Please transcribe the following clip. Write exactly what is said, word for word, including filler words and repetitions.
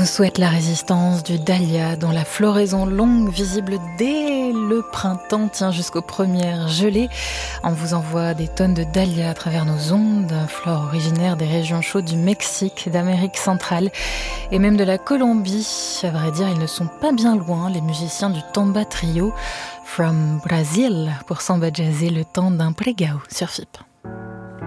nous souhaite la résistance du dahlia, dont la floraison longue, visible dès le printemps, tient jusqu'aux premières gelées. On vous envoie des tonnes de dahlia à travers nos ondes, flore originaire des régions chaudes du Mexique, d'Amérique centrale et même de la Colombie. À vrai dire, ils ne sont pas bien loin, les musiciens du Tamba Trio, From Brazil, pour samba jazzer le temps d'un pregao sur F I P.